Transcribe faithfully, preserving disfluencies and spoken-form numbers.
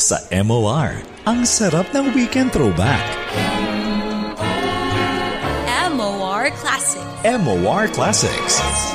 sa M O R. Ang sarap ng weekend throwback. M O R Classics. M O R Classics.